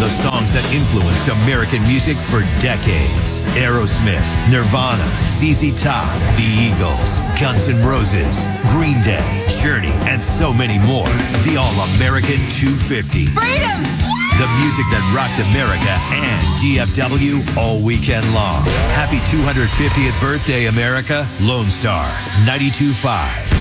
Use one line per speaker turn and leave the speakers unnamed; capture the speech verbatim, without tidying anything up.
the songs that influenced American music for decades. Aerosmith, Nirvana, Z Z Top, The Eagles, Guns N' Roses, Green Day, Journey, and so many more. The All-American two fifty.
Freedom!
The music that rocked America and D F W all weekend long. Happy two hundred fiftieth birthday, America. Lone Star, ninety-two point five.